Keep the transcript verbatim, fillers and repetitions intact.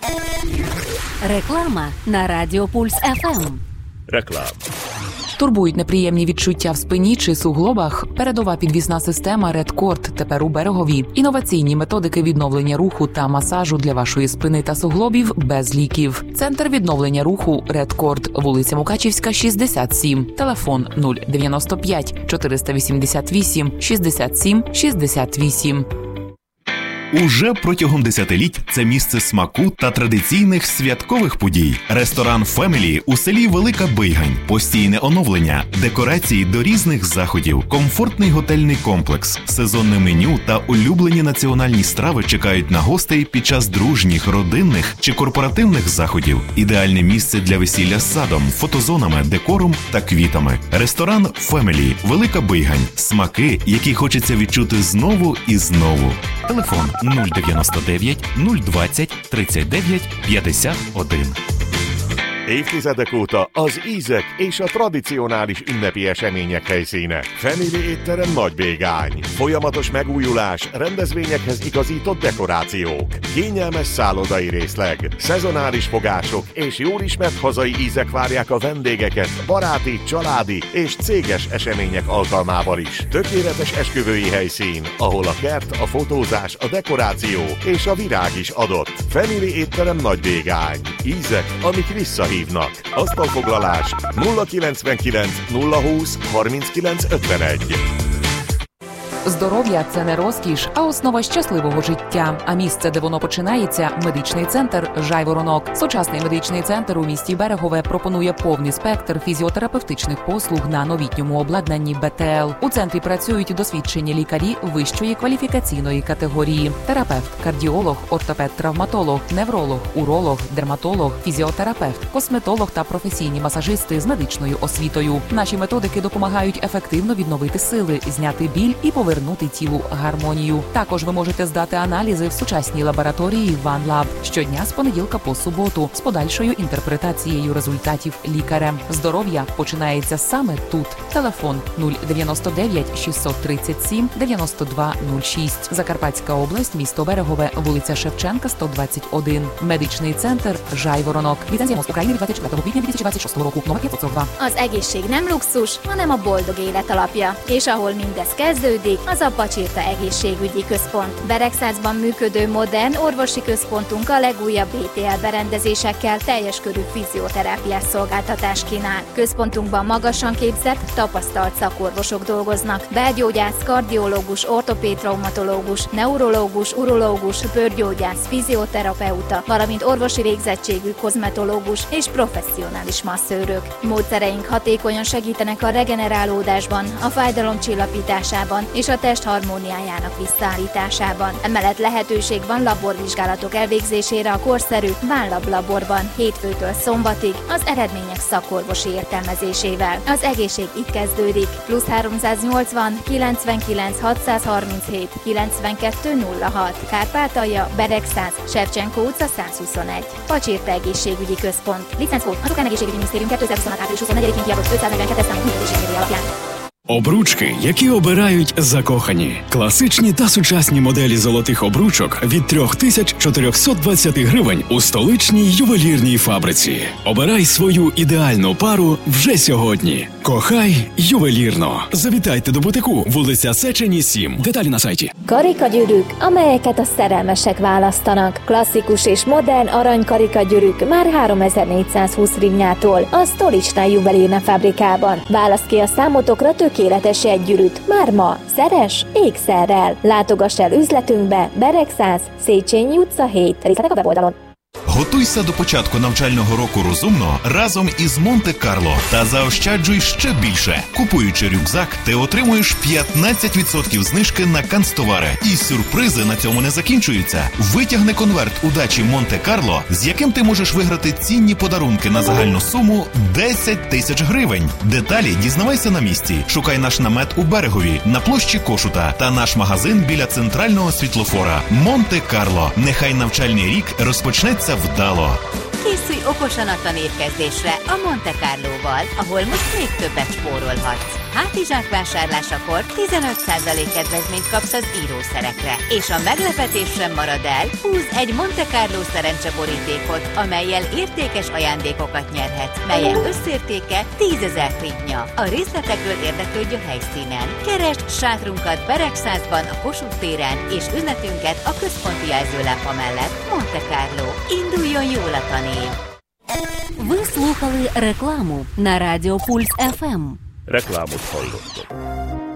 Реклама на Радіо Пульс еф ем. Реклама. Турбують неприємні відчуття в спині чи суглобах? Передова підвісна система Редкорд тепер у Берегові. Інноваційні методики відновлення руху та масажу для вашої спини та суглобів без ліків. Центр відновлення руху Редкорд, вулиця Мукачівська, шістдесят сім. Телефон нуль дев'яносто п'ять чотириста вісімдесят вісім шістдесят сім шістдесят вісім. Уже протягом десятиліть це місце смаку та традиційних святкових подій. Ресторан «Фемілі» у селі Велика Бийгань. Постійне оновлення, декорації до різних заходів, комфортний готельний комплекс, сезонне меню та улюблені національні страви чекають на гостей під час дружніх, родинних чи корпоративних заходів. Ідеальне місце для весілля з садом, фотозонами, декором та квітами. Ресторан «Фемілі» Велика Бийгань. Смаки, які хочеться відчути знову і знову. Телефон нуль дев'яносто дев'ять нуль двадцять тридцять дев'ять п'ятдесят один. Évtizedek óta az ízek és a tradicionális ünnepi események helyszíne. Family étterem Nagybégány. Folyamatos megújulás, rendezvényekhez igazított dekorációk, kényelmes szállodai részleg, szezonális fogások és jól ismert hazai ízek várják a vendégeket baráti, családi és céges események alkalmával is. Tökéletes esküvői helyszín, ahol a kert, a fotózás, a dekoráció és a virág is adott. Family étterem Nagybégány. Ízek, amik visszahívnak. Asztalfoglalás nulla kilencvenkilenc nulla húsz harminckilenc ötvenegy. Здоров'я – це не розкіш, а основа щасливого життя. А місце, де воно починається – медичний центр «Жайворонок». Сучасний медичний центр у місті Берегове пропонує повний спектр фізіотерапевтичних послуг на новітньому обладнанні бе те ел. У центрі працюють досвідчені лікарі вищої кваліфікаційної категорії. Терапевт, кардіолог, ортопед-травматолог, невролог, уролог, дерматолог, фізіотерапевт, косметолог та професійні масажисти з медичною освітою. Наші методики допомагають ефективно відновити сили, зняти біль і повернути тілу гармонію. Також ви можете здати аналізи в сучасній лабораторії OneLab щодня з понеділка по суботу з подальшою інтерпретацією результатів лікарем. Здоров'я починається саме тут. Телефон нуль дев'яносто дев'ять шістсот тридцять сім дев'яносто два нуль шість. Закарпатська область, місто Берегове, вулиця Шевченка, сто двадцять один. Медичний центр «Жайворонок». Ліцензія МОЗ України від двадцять четвертого квітня дві тисячі двадцять шостого року. Номер п'ятсот два. Az egészség nem luxus, hanem a boldog élet alapja. És ahol mindez kezdődik, az a Pacsirta Egészségügyi Központ. Beregszázban működő modern orvosi központunk a legújabb bé té el berendezésekkel teljes körű fizioterápiás szolgáltatást kínál. Központunkban magasan képzett, tapasztalt szakorvosok dolgoznak. Belgyógyász, kardiológus, ortopéd traumatológus, neurológus, urológus, bőrgyógyász, fizioterapeuta, valamint orvosi végzettségű kozmetológus és professzionális masszőrök. Módszereink hatékonyan segítenek a regenerálódásban, a fájdalom csillapításában és a test harmóniájának visszaállításában. Emellett lehetőség van laborvizsgálatok elvégzésére a korszerű Vállab laborban hétfőtől szombatig az eredmények szakorvosi értelmezésével. Az egészség itt kezdődik. Plusz háromszáznyolcvan kilencvenkilenc hatszázharminchét kilencvenkettő nulla hat. Kárpátalja, Beregszáz, Shevchenko utca száz huszonegy. Pacsirta Egészségügyi Központ. Licenckód az Ukrán Egészségügyi Minisztérium kétezer-huszonhat április huszonnegyedikén kiadott ötszáznegyvenkettő számú működési alapján. Обручки, які обирають закохані. Класичні та сучасні моделі золотих обручок від три тисячі чотириста двадцять гривень у столичній ювелірній фабриці. Обирай свою ідеальну пару вже sьогодні. Кохай ювелірно. Завітайте до бутику, вулиця Széchenyi сім. Деталі на сайті. Karikagyűrűk, amelyeket a szerelmesek választanak. Klasszikus és modern aranykarikagyűrűk már háromezer-négyszázhúsz hrivnyától a Stolicsnai Juvelírne fabrikában. Válasz ki a számotokra tökéletes egygyűrűt. Már ma. Szeres ékszerrel. Látogass el üzletünkbe, Beregszáz, Széchenyi utca hét. Részletek a weboldalon. Готуйся до початку навчального року розумно разом із Монте-Карло та заощаджуй ще більше. Купуючи рюкзак, ти отримуєш п'ятнадцять відсотків знижки на канцтовари. І сюрпризи на цьому не закінчуються. Витягни конверт удачі Монте-Карло, з яким ти можеш виграти цінні подарунки на загальну суму десять тисяч гривень. Деталі дізнавайся на місці. Шукай наш намет у Берегові, на площі Кошута та наш магазин біля центрального світлофора. Монте-Карло. Нехай навчальний рік розпочнеться vdalo. Készülj okosan a tanévkezdésre a Monte Carlóval, ahol most még többet spórolhatsz. Hátizsák vásárlásakor tizenöt százalék kedvezményt kapsz az írószerekre, és a meglepetés sem marad el, húzz egy Monte Carlo szerencseborítékot, amellyel értékes ajándékokat nyerhetsz, melyek összértéke tízezer forintnya. A részletekről érdeklődj a helyszínen. Keresd sátrunkat Beregszázban, a Kossuth téren, és ünnepünket a központi jelzőlámpa mellett. Monte Carlo. Induljon jól a tanév! Ви слухали рекламу на Радіо Пульс еф ем. Reklámot hallottok.